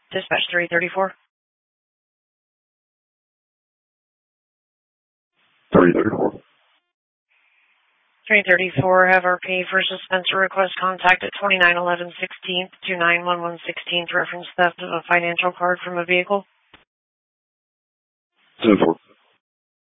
Dispatch 334. 334. 334, have RP for suspense request contact at 2911 16th to 911 16th, reference theft of a financial card from a vehicle. 10-4.